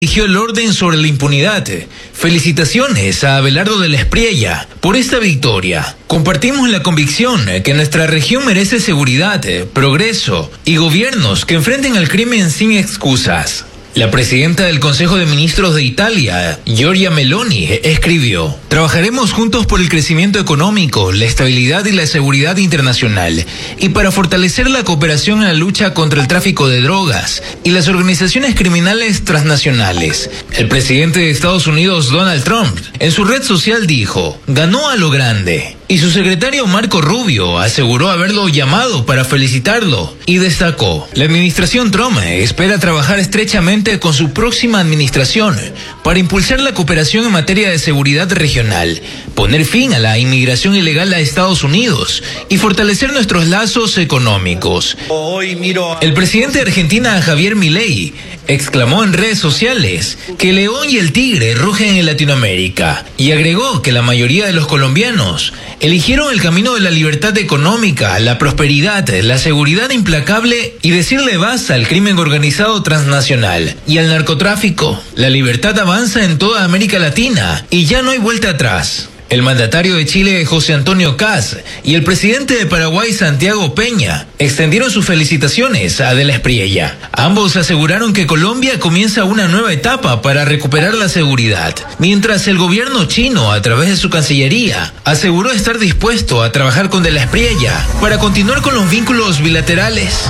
Eligió el orden sobre la impunidad. Felicitaciones a Abelardo de la Espriella por esta victoria. Compartimos la convicción que nuestra región merece seguridad, progreso y gobiernos que enfrenten al crimen sin excusas. La presidenta del Consejo de Ministros de Italia, Giorgia Meloni, escribió: trabajaremos juntos por el crecimiento económico, la estabilidad y la seguridad internacional, y para fortalecer la cooperación en la lucha contra el tráfico de drogas y las organizaciones criminales transnacionales. El presidente de Estados Unidos, Donald Trump, en su red social dijo: ganó a lo grande. Y su secretario Marco Rubio aseguró haberlo llamado para felicitarlo y destacó: la administración Trump espera trabajar estrechamente con su próxima administración para impulsar la cooperación en materia de seguridad regional, poner fin a la inmigración ilegal a Estados Unidos y fortalecer nuestros lazos económicos. El presidente de Argentina, Javier Milei, exclamó en redes sociales que el león y el tigre rugen en Latinoamérica y agregó que la mayoría de los colombianos eligieron el camino de la libertad económica, la prosperidad, la seguridad implacable y decirle basta al crimen organizado transnacional y al narcotráfico. La libertad avanza en toda América Latina y ya no hay vuelta atrás. El mandatario de Chile, José Antonio Kast, y el presidente de Paraguay, Santiago Peña, extendieron sus felicitaciones a De la Espriella. Ambos aseguraron que Colombia comienza una nueva etapa para recuperar la seguridad, mientras el gobierno chino, a través de su cancillería, aseguró estar dispuesto a trabajar con De la Espriella para continuar con los vínculos bilaterales.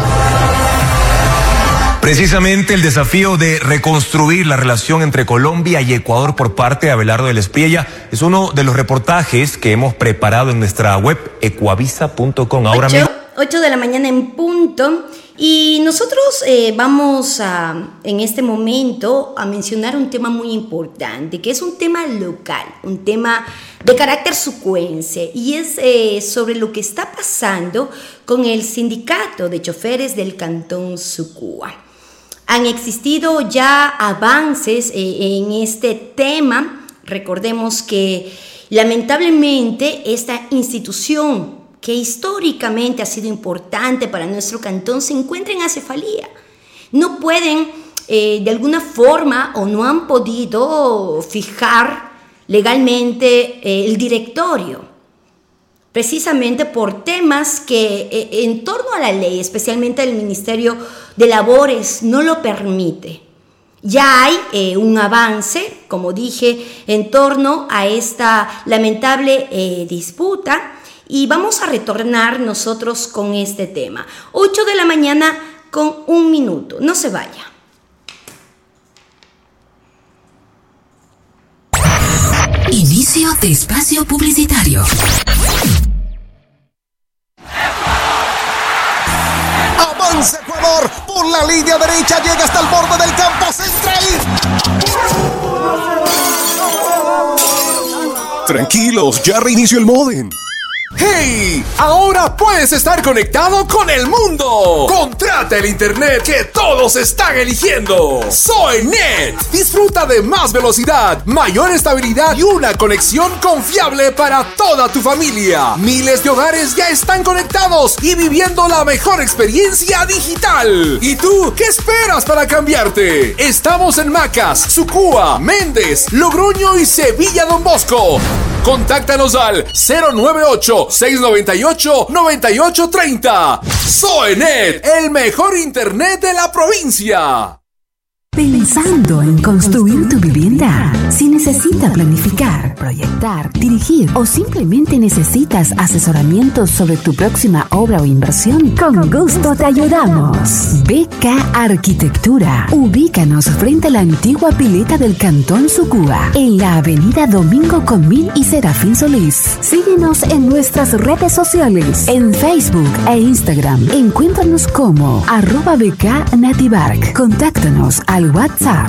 Precisamente el desafío de reconstruir la relación entre Colombia y Ecuador por parte de Abelardo de la Espriella es uno de los reportajes que hemos preparado en nuestra web ecuavisa.com. Ahora mismo 8 de la mañana en punto, y nosotros vamos en este momento a mencionar un tema muy importante, que es un tema local, un tema de carácter sucuense, y es sobre lo que está pasando con el sindicato de choferes del Cantón Sucúa. Han existido ya avances en este tema. Recordemos que lamentablemente esta institución que históricamente ha sido importante para nuestro cantón se encuentra en acefalía. No pueden de alguna forma o no han podido fijar legalmente el directorio, precisamente por temas que en torno a la ley, especialmente el Ministerio de Labores, no lo permite. Ya hay un avance, como dije, en torno a esta lamentable disputa, y vamos a retornar nosotros con este tema. 8 de la mañana con 1 minuto. No se vaya. Inicio de espacio publicitario. Avanza Ecuador, por la línea derecha llega hasta el borde del campo central. Tranquilos, ya reinició el módem. ¡Hey! Ahora puedes estar conectado con el mundo. Contrata el internet que todos están eligiendo. Soy Net. Disfruta de más velocidad, mayor estabilidad y una conexión confiable para toda tu familia. Miles de hogares ya están conectados y viviendo la mejor experiencia digital. ¿Y tú qué esperas para cambiarte? Estamos en Macas, Sucúa, Méndez, Logroño y Sevilla Don Bosco. Contáctanos al 098-698-9830. Soenet, el mejor internet de la provincia. Pensando en construir tu vivienda. Si necesitas planificar, proyectar, dirigir o simplemente necesitas asesoramiento sobre tu próxima obra o inversión, con gusto te ayudamos. BK Arquitectura. Ubícanos frente a la antigua pileta del Cantón Sucúa, en la avenida Domingo Comín y Serafín Solís. Síguenos en nuestras redes sociales, en Facebook e Instagram. Encuéntranos como @BK Nativark. Contáctanos al WhatsApp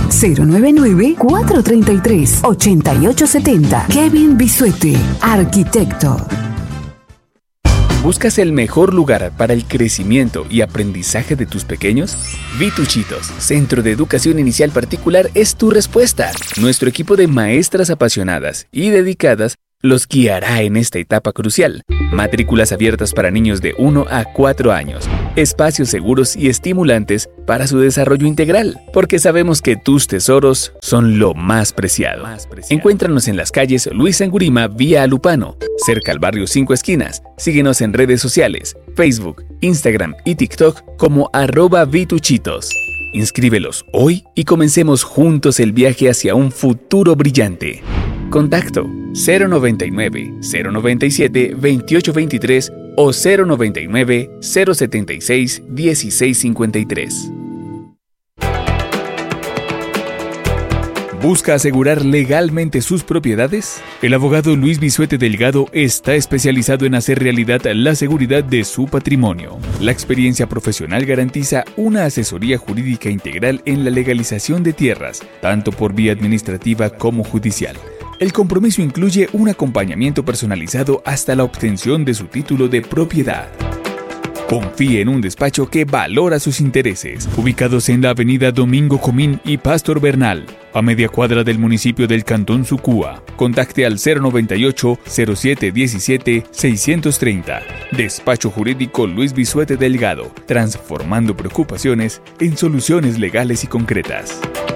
099-433-8870. Kevin Bisuete, arquitecto. ¿Buscas el mejor lugar para el crecimiento y aprendizaje de tus pequeños? Vituchitos, Centro de Educación Inicial Particular, es tu respuesta. Nuestro equipo de maestras apasionadas y dedicadas los guiará en esta etapa crucial. Matrículas abiertas para niños de 1 a 4 años. Espacios seguros y estimulantes para su desarrollo integral, porque sabemos que tus tesoros son lo más preciado. Encuéntranos en las calles Luis Angurima vía Alupano, cerca al barrio 5 Esquinas. Síguenos en redes sociales, Facebook, Instagram y TikTok como @vituchitos. Inscríbelos hoy y comencemos juntos el viaje hacia un futuro brillante. Contacto 099 097 2823 o 099 076 1653. ¿Busca asegurar legalmente sus propiedades? El abogado Luis Bisuete Delgado está especializado en hacer realidad la seguridad de su patrimonio. La experiencia profesional garantiza una asesoría jurídica integral en la legalización de tierras, tanto por vía administrativa como judicial. El compromiso incluye un acompañamiento personalizado hasta la obtención de su título de propiedad. Confíe en un despacho que valora sus intereses, ubicados en la avenida Domingo Comín y Pastor Bernal, a media cuadra del municipio del Cantón Sucúa. Contacte al 098-0717-630. Despacho Jurídico Luis Bisuete Delgado, transformando preocupaciones en soluciones legales y concretas.